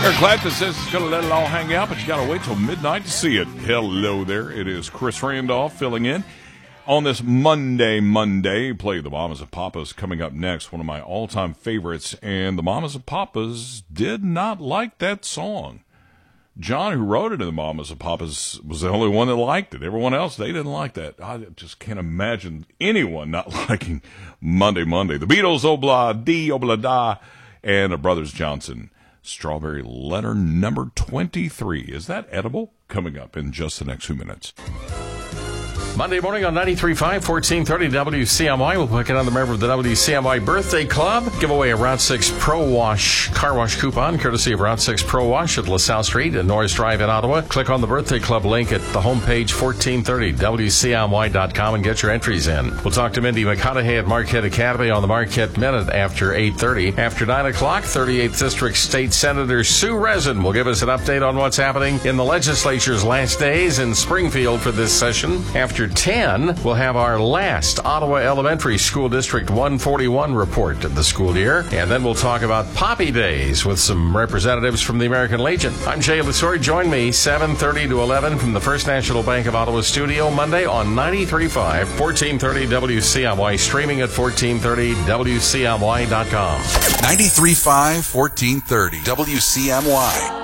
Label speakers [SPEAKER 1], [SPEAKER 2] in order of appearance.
[SPEAKER 1] Eric Clapton says he's going to let it all hang out, but you got to wait till midnight to see it. Hello there. It is Chris Randolph filling in on this Monday. Play the Mamas and Papas coming up next, one of my all-time favorites, and the Mamas and Papas did not like that song. John, who wrote it in the Mamas and Papas, was the only one that liked it. Everyone else, they didn't like that. I just can't imagine anyone not liking Monday. The Beatles, Obla Dee, Obla Da, and Brothers Johnson. Strawberry Letter number 23. Is that edible? Coming up in just the next few minutes.
[SPEAKER 2] Monday morning on 93.5, 1430 WCMY. We'll pick another member of the WCMY Birthday Club. Give away a Route 6 Pro Wash car wash coupon, courtesy of Route 6 Pro Wash at LaSalle Street and Norris Drive in Ottawa. Click on the Birthday Club link at the homepage, 1430 WCMY.com, and get your entries in. We'll talk to Mindy McConaughey at Marquette Academy on the Marquette Minute after 8:30. After 9 o'clock, 38th District State Senator Sue Rezin will give us an update on what's happening in the legislature's last days in Springfield for this session. After 10, we'll have our last Ottawa Elementary School District 141 report of the school year, and then we'll talk about Poppy Days with some representatives from the American Legion. I'm Jay Lasore. Join me 7:30 to 11 from the First National Bank of Ottawa studio Monday on 93.5, 1430 WCMY, streaming at 1430WCMY.com.
[SPEAKER 3] 93.5, 1430 WCMY.